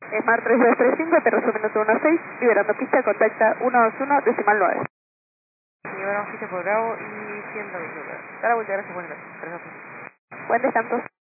Mar 3235, aterrizó minuto 16, liberando pista, contacta 121, decimal 9. Liberamos pista por Bravo y 129. Dale la vuelta, gracias, buen día. Buen descanso.